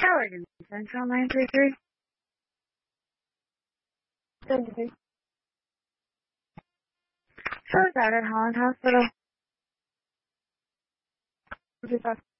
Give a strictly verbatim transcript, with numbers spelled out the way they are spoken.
Allergan Central nine three three. seventy-three. Shows out at Holland Hospital. fifty-five.